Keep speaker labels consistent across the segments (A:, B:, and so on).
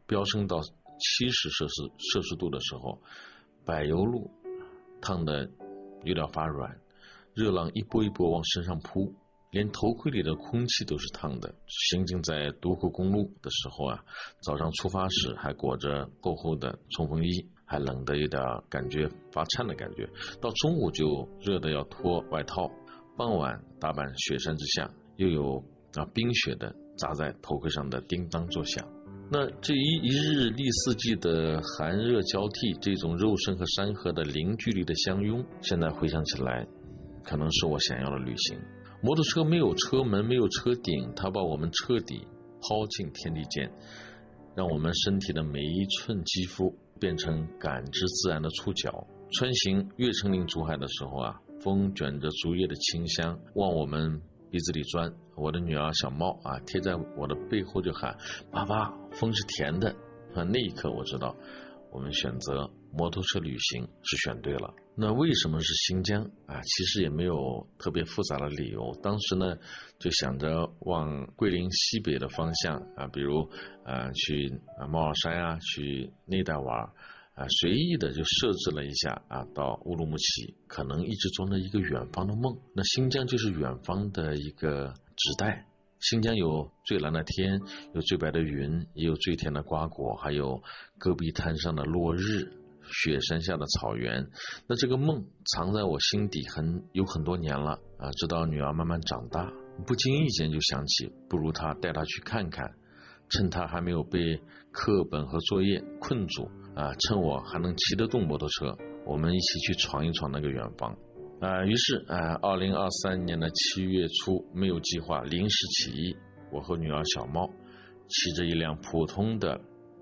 A: 飙升到70摄氏度的时候，柏油路烫得有点发软，热浪一波一波往身上扑，连头盔里的空气都是烫的。行进在独库公路的时候啊，早上出发时还裹着厚厚的冲锋衣，还冷得有点感觉发颤的感觉，到中午就热得要脱外套，傍晚大半雪山之下又有冰雪的砸在头盔上的叮当作响。那这一日历四季的寒热交替，这种肉身和山河的零距离的相拥，现在回想起来可能是我想要的旅行。摩托车没有车门，没有车顶，它把我们彻底抛进天地间，让我们身体的每一寸肌肤变成感知自然的触角。穿行越成岭竹海的时候啊，风卷着竹叶的清香往我们鼻子里钻，我的女儿小猫啊贴在我的背后就喊爸爸，风是甜的。那一刻我知道我们选择摩托车旅行是选对了。那为什么是新疆啊？其实也没有特别复杂的理由。当时呢就想着往桂林西北的方向啊，比如去猫耳山啊，去内带玩随意的就设置了一下啊，到乌鲁木齐，可能一直装着一个远方的梦。那新疆就是远方的一个指代。新疆有最蓝的天，有最白的云，也有最甜的瓜果，还有戈壁滩上的落日，雪山下的草原。那这个梦藏在我心底有很多年了啊，直到女儿慢慢长大，不经意间就想起不如她带她去看看，趁她还没有被课本和作业困住啊，趁我还能骑得动摩托车，我们一起去闯一闯那个远方。于是2023年的7月初，没有计划，临时起意，我和女儿小猫骑着一辆普通的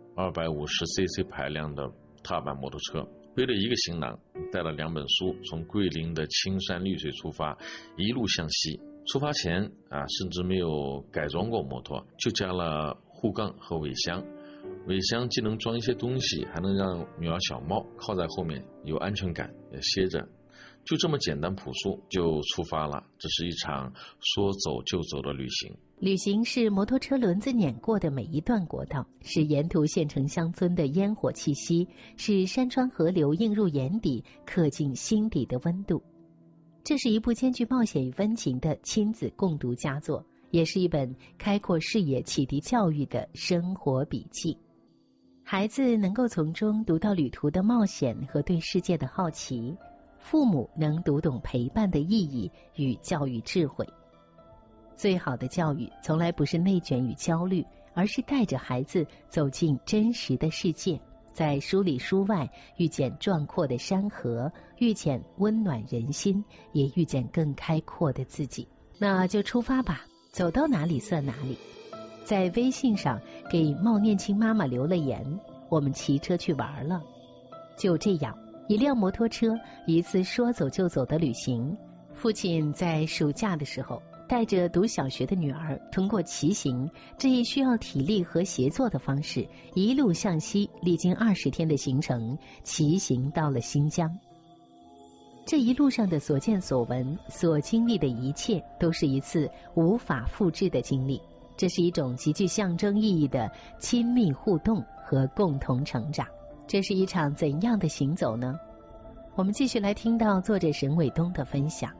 A: 250cc 排量的踏板摩托车，背了一个行囊，带了2本书，从桂林的青山绿水出发，一路向西。出发前甚至没有改装过摩托，就加了护杠和尾箱。尾箱既能装一些东西，还能让女儿小猫靠在后面有安全感，也歇着。就这么简单朴素就出发了。这是一场说走就走的旅行。
B: 旅行是摩托车轮子碾过的每一段国道，是沿途县城乡村的烟火气息，是山川河流映入眼底刻进心底的温度。这是一部兼具冒险与温情的亲子共读佳作，也是一本开阔视野启迪教育的生活笔记。孩子能够从中读到旅途的冒险和对世界的好奇，父母能读懂陪伴的意义与教育智慧。最好的教育从来不是内卷与焦虑，而是带着孩子走进真实的世界，在书里书外遇见壮阔的山河，遇见温暖人心，也遇见更开阔的自己。那就出发吧，走到哪里算哪里。在微信上给冒念青妈妈留了言，我们骑车去玩了。就这样，一辆摩托车，一次说走就走的旅行。父亲在暑假的时候带着读小学的女儿，通过骑行这一需要体力和协作的方式，一路向西，历经20天的行程，骑行到了新疆。这一路上的所见所闻，所经历的一切，都是一次无法复制的经历。这是一种极具象征意义的亲密互动和共同成长。这是一场怎样的行走呢？我们继续来听到作者沈伟东的分享。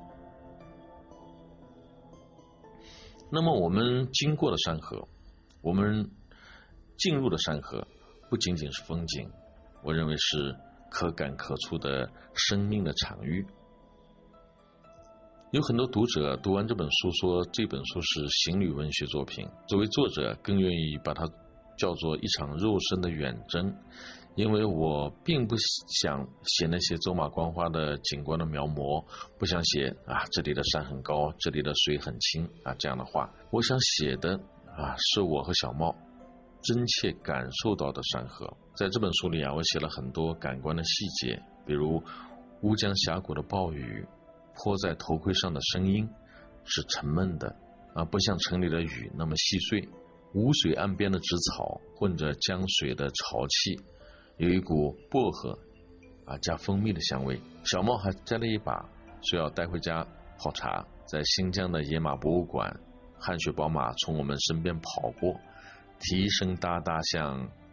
A: 那么我们经过的山河，我们进入的山河，不仅仅是风景，我认为是可感可触的生命的场域。有很多读者读完这本书说这本书是行旅文学作品，作为作者更愿意把它叫做一场肉身的远征，因为我并不想写那些走马观花的景观的描摹，不想写这里的山很高，这里的水很清这样的话。我想写的是我和小猫真切感受到的山河。在这本书里我写了很多感官的细节，比如乌江峡谷的暴雨，泼在头盔上的声音是沉闷的不像城里的雨那么细碎。无水岸边的植草混着江水的潮气，有一股薄荷加蜂蜜的香味。小猫还摘了一把，说要带回家泡茶。在新疆的野马博物馆，汗血宝马从我们身边跑过，蹄声哒哒像